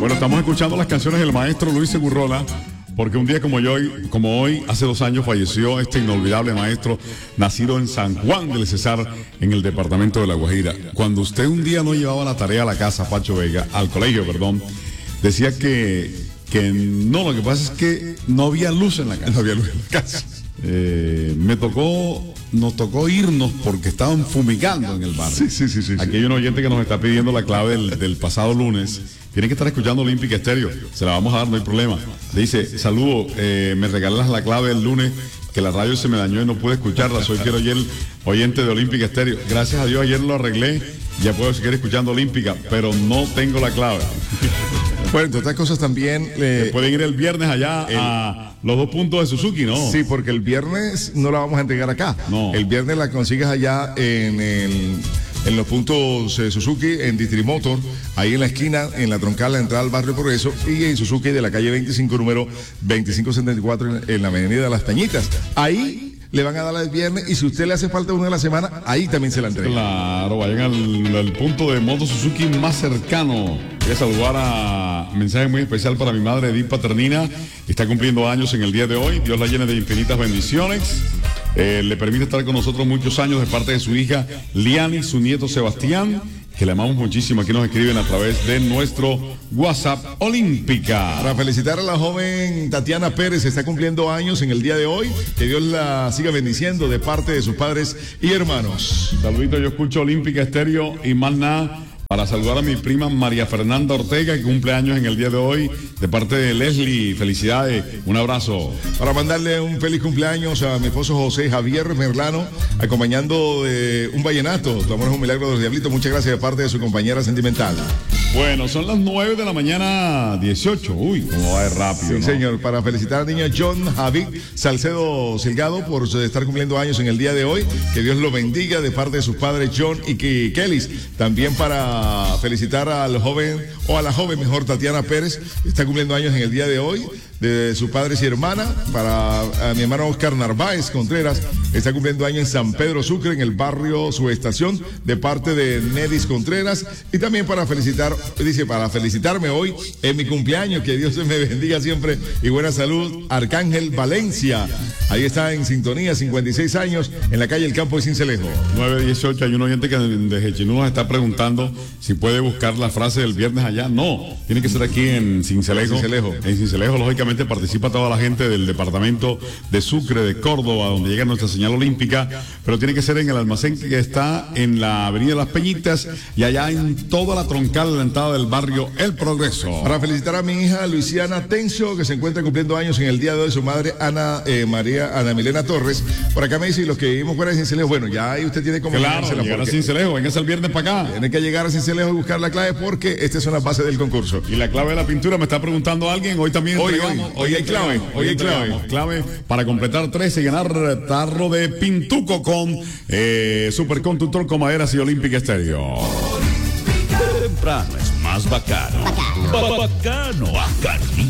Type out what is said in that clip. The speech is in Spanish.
Bueno, estamos escuchando las canciones del maestro Luis Segurrola, porque un día como hoy, hace 2 años, falleció este inolvidable maestro, nacido en San Juan del Cesar, en el departamento de La Guajira. Cuando usted un día no llevaba la tarea a la casa, Pacho Vega, al colegio, perdón, decía que no, lo que pasa es que no había luz en la casa. No había luz en la casa. Nos tocó irnos porque estaban fumigando en el barrio. Sí. Aquí hay un oyente que nos está pidiendo la clave del pasado lunes. Tiene que estar escuchando Olímpica Estéreo. Se la vamos a dar, no hay problema. Le dice, saludo, me regalas la clave el lunes, que la radio se me dañó y no pude escucharla. Soy Quiero Ayer, oyente de Olímpica Estéreo. Gracias a Dios ayer lo arreglé. Ya puedo seguir escuchando Olímpica, pero no tengo la clave. Bueno, entre otras cosas también... pueden ir el viernes allá a los 2 puntos de Suzuki, ¿no? Sí, porque el viernes no la vamos a entregar acá. No. El viernes la consigues allá en los puntos Suzuki, en Distrimotor, ahí en la esquina, en la troncal, la entrada al barrio Progreso, y en Suzuki de la calle 25, número 2574, en la avenida de Las Peñitas. Ahí le van a dar el viernes, y si usted le hace falta una de la semana, ahí también se la entrega. Claro, vayan al punto de Moto Suzuki más cercano. Voy a saludar a un mensaje muy especial para mi madre Edith Paternina, está cumpliendo años en el día de hoy. Dios la llene de infinitas bendiciones. Le permite estar con nosotros muchos años de parte de su hija Liani, su nieto Sebastián, que le amamos muchísimo. Aquí nos escriben a través de nuestro WhatsApp Olímpica. Para felicitar a la joven Tatiana Pérez, está cumpliendo años en el día de hoy. Que Dios la siga bendiciendo de parte de sus padres y hermanos. Saludito, yo escucho Olímpica Estéreo y más nada. Para saludar a mi prima María Fernanda Ortega, que cumple años en el día de hoy, de parte de Leslie. Felicidades, un abrazo. Para mandarle un feliz cumpleaños a mi esposo José Javier Merlano, acompañando de un vallenato. Tu amor es un milagro de los diablitos. Muchas gracias de parte de su compañera sentimental. Bueno, son las 9 de la mañana 18. Uy, cómo va de rápido. Sí, ¿no? Señor. Para felicitar al niño John Javid Salcedo Silgado por estar cumpliendo años en el día de hoy. Que Dios lo bendiga de parte de sus padres John y Kellys. También para felicitar al joven, o a la joven mejor, Tatiana Pérez, está cumpliendo años en el día de hoy, de sus padres y hermana. Para a mi hermano Oscar Narváez Contreras, está cumpliendo años en San Pedro Sucre, en el barrio Su Estación, de parte de Nedis Contreras. Y también para felicitarme hoy en mi cumpleaños, que Dios me bendiga siempre y buena salud, Arcángel Valencia. Ahí está en sintonía, 56 años, en la calle El Campo de Cincelejo. 9:18, hay un oyente que desde Chinúa está preguntando si puede buscar la frase del viernes allá. No, tiene que ser aquí en Cincelejo. En Cincelejo, lógicamente, participa toda la gente del departamento de Sucre, de Córdoba, donde llega nuestra señal olímpica, pero tiene que ser en el almacén que está en la avenida Las Peñitas y allá en toda la troncal de la entrada del barrio El Progreso. Para felicitar a mi hija Luisiana Tencio, que se encuentra cumpliendo años en el día de hoy, su madre Ana Milena Torres. Por acá me dice, y los que vivimos fuera de Cincelejo, bueno, ya ahí usted tiene como... Claro, llegar a Cincelejo, véngase el viernes para acá. Tiene que llegar a Cincelejo y buscar la clave, porque esta es una base del concurso. Y la clave de la pintura, me está preguntando alguien, hoy también hoy hay clave. Hoy hay clave para completar 13 y ganar tarro de Pintuco con Superconductor con maderas y Olímpica Estéreo. Temprano es más bacano. Bacano.